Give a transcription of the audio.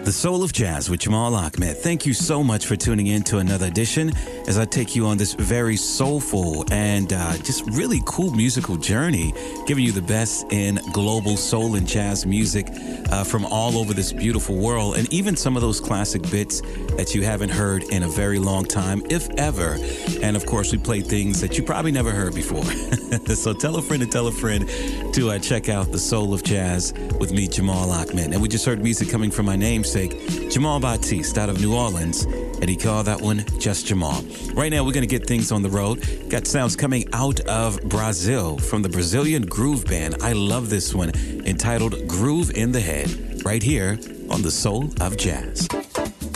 The Soul of Jazz with Jamal Ahmed. Thank you so much for tuning in to another edition as I take you on this very soulful and just really cool musical journey, giving you the best in global soul and jazz music from all over this beautiful world, and even some of those classic bits that you haven't heard in a very long time, if ever. And of course, we play things that you probably never heard before. So tell a friend to check out The Soul of Jazz with me, Jamal Ahmed. And we just heard music coming from my namesake, Jamal Batiste, out of New Orleans, and he called that one Just Jamal. Right now, we're going to get things on the road. Got sounds coming out of Brazil from the Brazilian Groove Band. I love this one, entitled Groove in the Head, right here on The Soul of Jazz.